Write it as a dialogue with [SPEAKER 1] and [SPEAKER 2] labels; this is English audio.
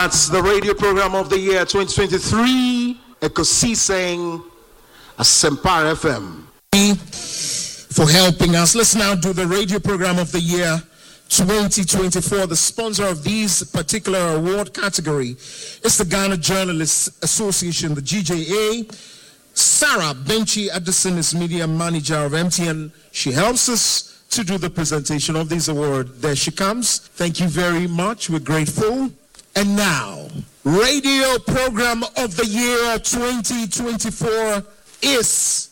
[SPEAKER 1] That's the radio program of the year 2023, Ekosiseng Asempar FM.
[SPEAKER 2] For helping us. Let's now do the radio program of the year 2024. The sponsor of this particular award category is the Ghana Journalists Association, the GJA. Sarah Benchi Addison is media manager of MTN. She helps us to do the presentation of this award. There she comes. Thank you very much. We're grateful. And now, radio program of the year 2024 is